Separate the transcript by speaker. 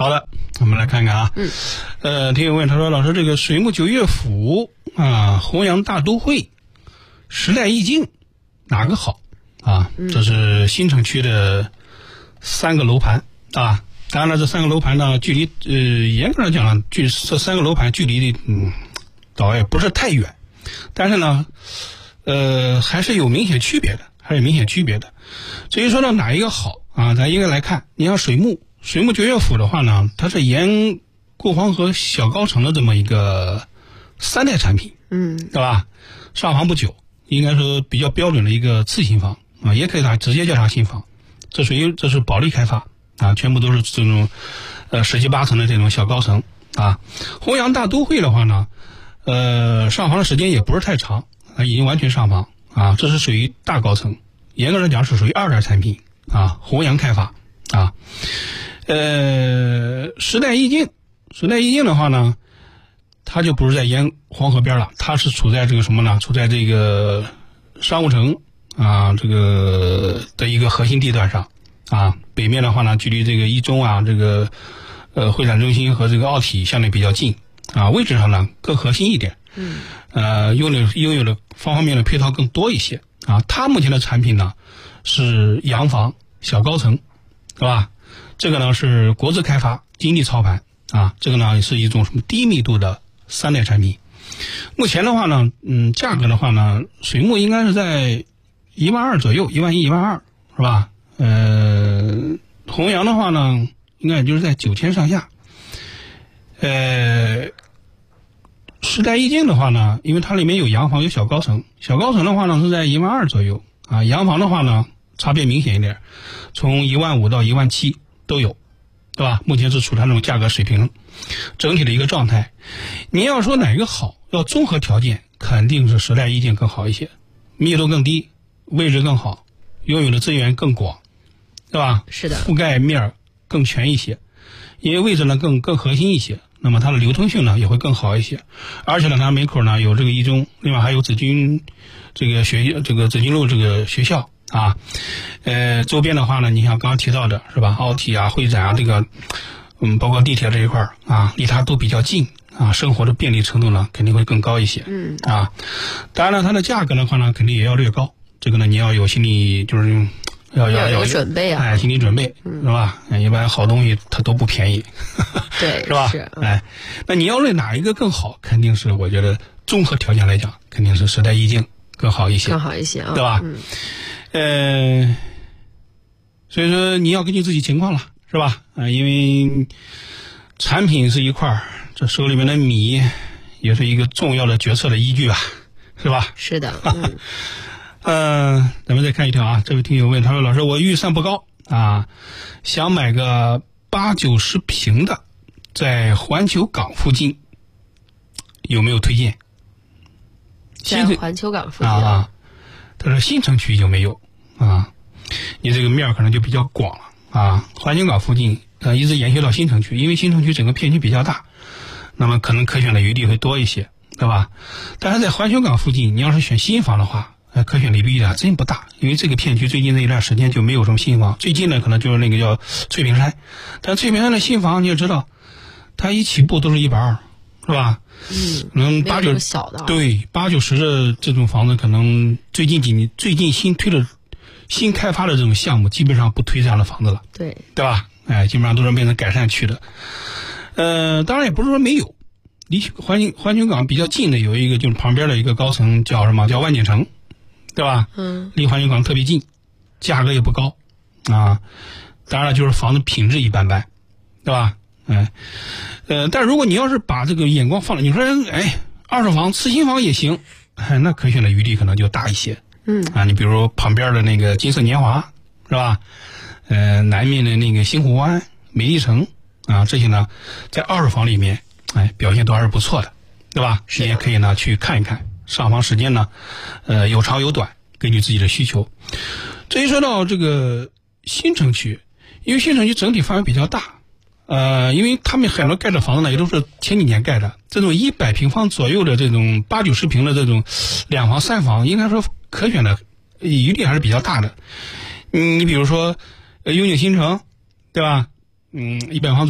Speaker 1: 好的，我们来看看啊。听友问他说，老师，这个水木九岳府啊，弘扬大都会，时代意境哪个好啊？这是新城区的3个楼盘啊。当然了，这3个楼盘呢，距离严格来讲呢，这3个楼盘距离倒也不是太远，但是呢，还是有明显区别的，至于说到哪一个好啊，咱应该来看。你像水木九岳府的话呢，它是沿过黄河小高层的这么一个3代产品，对吧？上房不久，应该说比较标准的一个次新房啊，也可以直接叫它新房。这是保利开发啊，全部都是这种17、18层的这种小高层啊。弘扬大都会的话呢，上房的时间也不是太长啊，已经完全上房啊，这是属于大高层，严格来讲是属于2代产品啊，弘扬开发啊。时代意境的话呢，它就不是在沿黄河边了，它是处在这个什么呢？处在这个商务城啊，这个的一个核心地段上啊。北面的话呢，距离这个一中啊，这个会展中心和这个奥体相对比较近啊，位置上呢更核心一点。拥有的方方面面的配套更多一些啊。它目前的产品呢是洋房小高层，是吧？这个呢是国资开发，金地操盘啊。这个呢是一种什么低密度的3代产品。目前的话呢，价格的话呢，水木应该是在12000左右，11000、12000，是吧？弘扬的话呢，应该也就是在9000上下。时代意境的话呢，因为它里面有洋房有小高层的话呢是在12000左右啊，洋房的话呢差别明显一点，从15000到17000都有，对吧？目前是处在那种价格水平整体的一个状态。你要说哪个好，要综合条件，肯定是时代意境更好一些，密度更低，位置更好，拥有的资源更广，对吧？
Speaker 2: 是的，
Speaker 1: 覆盖面更全一些，因为位置呢更核心一些，那么它的流通性呢也会更好一些。而且呢，它门口呢有这个一中，另外还有紫金这个紫金路这个学校啊。周边的话呢，你像刚刚提到的是吧，奥体啊、会展啊，这个包括地铁这一块啊，离它都比较近啊，生活的便利程度呢肯定会更高一些。啊，当然了，它的价格的话呢，肯定也要略高。这个呢，你要有心理，就是要
Speaker 2: 有准备啊，
Speaker 1: 心理准备，是吧？一般好东西它都不便宜，
Speaker 2: 对，
Speaker 1: 是吧？那你要论哪一个更好，肯定是我觉得综合条件来讲，肯定是时代意境更好一些啊，对吧？所以说你要根据自己情况了，是吧？因为产品是一块儿，这手里面的米也是一个重要的决策的依据吧，是吧？
Speaker 2: 是的。
Speaker 1: 咱们再看一条啊，这位听友问，他说：“老师，我预算不高啊，想买个80-90平的，在环球港附近，有没有推荐？”
Speaker 2: 在环球港附近
Speaker 1: 啊，他说新城区就没有啊，你这个面可能就比较广了啊。环球港附近一直延续到新城区，因为新城区整个片区比较大，那么可能可选的余地会多一些，对吧？但是在环球港附近，你要是选新房的话，可选的余地真不大，因为这个片区最近这一段时间就没有什么新房，最近呢可能就是那个叫翠屏山，但翠屏山的新房你也知道，它一起步都是120，是吧？可能8-9
Speaker 2: 小的，
Speaker 1: 对8-90的这种房子，可能最近新开发的这种项目，基本上不推这样的房子了，
Speaker 2: 对
Speaker 1: 吧？基本上都是变成改善区的。当然也不是说没有，离环球港比较近的有一个，就是旁边的一个高层叫什么？叫万锦城，对吧？离环球港特别近，价格也不高啊。当然了，就是房子品质一般般，对吧？但如果你要是把这个眼光放了，你说二手房、次新房也行，那可选的余地可能就大一些。你比如旁边的那个金色年华，是吧？南面的那个新湖湾、美丽城啊，这些呢，在二手房里面，表现都还是不错的，对吧？你也可以呢去看一看，上房时间呢，有长有短，根据自己的需求。至于说到这个新城区，因为新城区整体范围比较大。因为他们很多盖的房子呢，也都是前几年盖的，这种100平方左右的这种80-90平的这种2房3房，应该说可选的余地还是比较大的。你比如说永景新城，对吧？100房